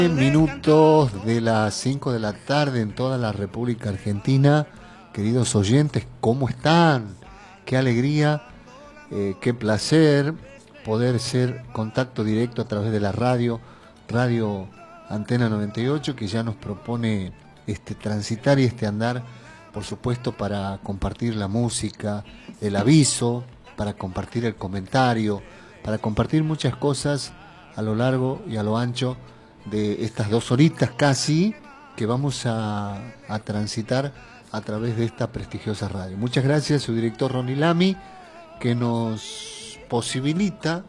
Minutos de las 5 de la tarde en toda la República Argentina. Queridos oyentes, ¿cómo están? Qué alegría, qué placer poder ser contacto directo a través de la radio Antena 98, que ya nos propone transitar y andar, por supuesto, para compartir la música, el aviso, para compartir el comentario, para compartir muchas cosas a lo largo y a lo ancho de estas 2 horitas casi que vamos a transitar a través de esta prestigiosa radio. Muchas gracias a su director Ronnie Lamy, que nos posibilita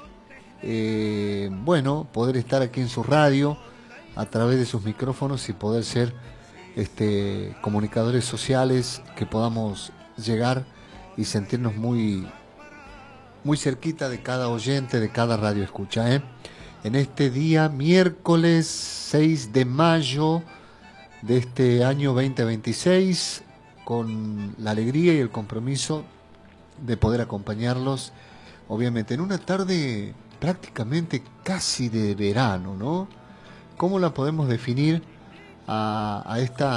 poder estar aquí en su radio a través de sus micrófonos y poder ser comunicadores sociales, que podamos llegar y sentirnos muy cerquita de cada oyente, de cada radio escucha, en este día miércoles 6 de mayo de este año 2026, con la alegría y el compromiso de poder acompañarlos, obviamente en una tarde prácticamente casi de verano, ¿no? ¿Cómo la podemos definir a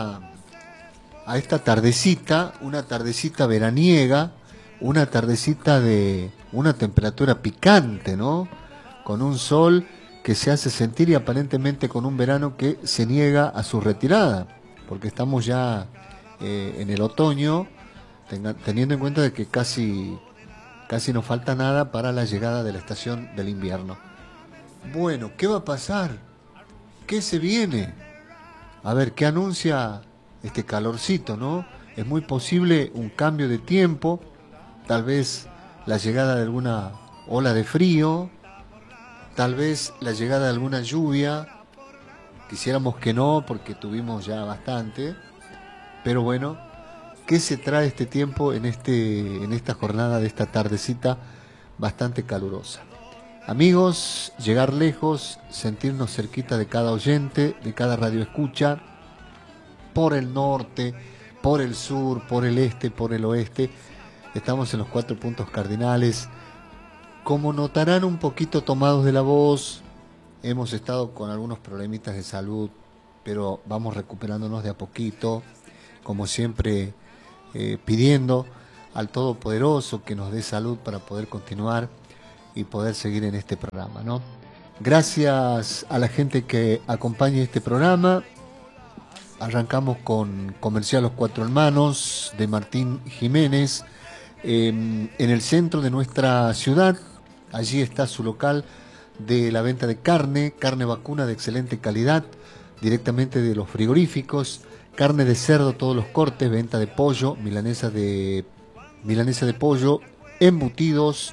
esta tardecita? Una tardecita veraniega, una tardecita de una temperatura picante, ¿no? Con un sol que se hace sentir y aparentemente con un verano que se niega a su retirada, porque estamos ya en el otoño, teniendo en cuenta de que casi no falta nada para la llegada de la estación del invierno. Bueno, ¿qué va a pasar? ¿Qué se viene? A ver, ¿qué anuncia este calorcito, no? Es muy posible un cambio de tiempo, tal vez la llegada de alguna ola de frío, tal vez la llegada de alguna lluvia. Quisiéramos que no, porque tuvimos ya bastante, pero bueno, ¿qué se trae este tiempo en esta jornada de esta tardecita bastante calurosa? Amigos, llegar lejos, sentirnos cerquita de cada oyente, de cada radio escucha, por el norte, por el sur, por el este, por el oeste. Estamos en los 4 puntos cardinales. Como notarán, un poquito tomados de la voz, hemos estado con algunos problemitas de salud, pero vamos recuperándonos de a poquito, como siempre, pidiendo al Todopoderoso que nos dé salud para poder continuar y poder seguir en este programa, ¿no? Gracias a la gente que acompaña este programa. Arrancamos con Comercial Los Cuatro Hermanos de Martín Jiménez, en el centro de nuestra ciudad. Allí está su local de la venta de carne vacuna de excelente calidad, directamente de los frigoríficos, carne de cerdo, todos los cortes, venta de pollo, milanesa de pollo, embutidos,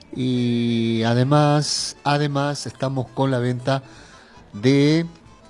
y además estamos con la venta de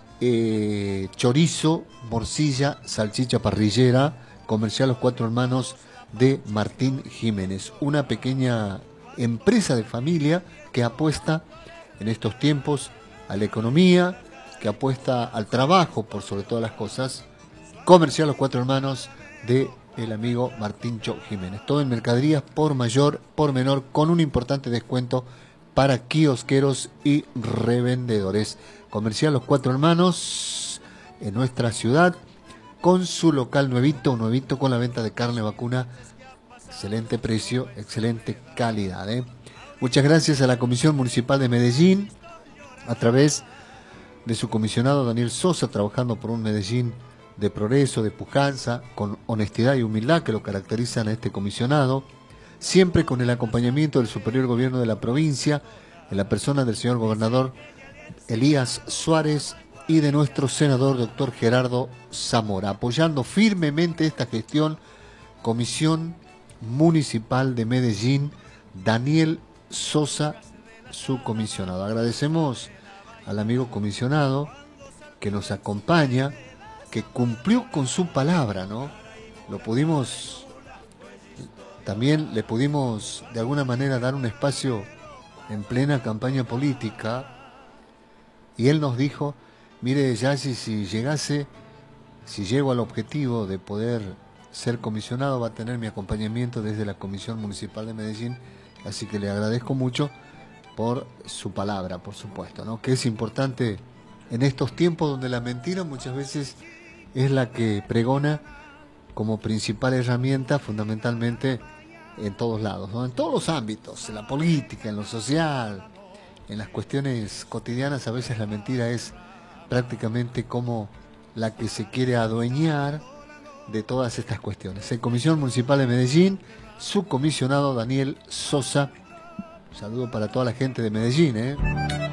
chorizo, morcilla, salchicha parrillera. Comercial Los Cuatro Hermanos de Martín Jiménez, una pequeña empresa de familia que apuesta en estos tiempos a la economía, que apuesta al trabajo por sobre todas las cosas. Comercial Los Cuatro Hermanos de el amigo Martín Cho Jiménez. Todo en mercaderías por mayor, por menor, con un importante descuento para kiosqueros y revendedores. Comercial Los Cuatro Hermanos en nuestra ciudad, con su local nuevito con la venta de carne vacuna. Excelente precio, excelente calidad, Muchas gracias a la Comisión Municipal de Medellín, a través de su comisionado Daniel Sosa, trabajando por un Medellín de progreso, de pujanza, con honestidad y humildad que lo caracterizan a este comisionado, siempre con el acompañamiento del superior gobierno de la provincia, en la persona del señor gobernador Elías Suárez y de nuestro senador doctor Gerardo Zamora, apoyando firmemente esta gestión. Comisión Municipal de Medellín, Daniel Sosa, su comisionado. Agradecemos al amigo comisionado que nos acompaña, que cumplió con su palabra, ¿no? También le pudimos de alguna manera dar un espacio en plena campaña política, y él nos dijo: mire, Yassi, si llego al objetivo de poder ser comisionado, va a tener mi acompañamiento desde la Comisión Municipal de Medellín, así que le agradezco mucho por su palabra, por supuesto, ¿no? Que es importante en estos tiempos donde la mentira muchas veces es la que pregona como principal herramienta fundamentalmente en todos lados, ¿no? En todos los ámbitos, en la política, en lo social, en las cuestiones cotidianas. A veces la mentira es prácticamente como la que se quiere adueñar de todas estas cuestiones. En Comisión Municipal de Medellín, su comisionado Daniel Sosa. Un saludo para toda la gente de Medellín, ¿eh?